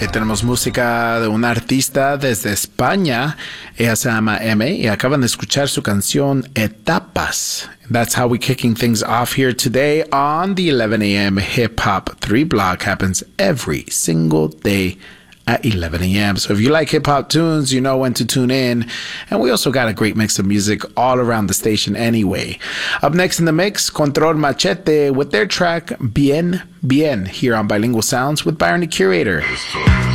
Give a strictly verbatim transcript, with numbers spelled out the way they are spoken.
Eh, tenemos música de una artista desde España. Ella se llama M y acaban de escuchar su canción Etapas. That's how we're kicking things off here today on the eleven a.m. Hip Hop three block. Happens every single day at eleven a.m. So if you like hip-hop tunes, you know when to tune in. And we also got a great mix of music all around the station anyway. Up next in the mix, Control Machete with their track Bien Bien here on Bilingual Sounds with Byron the Curator.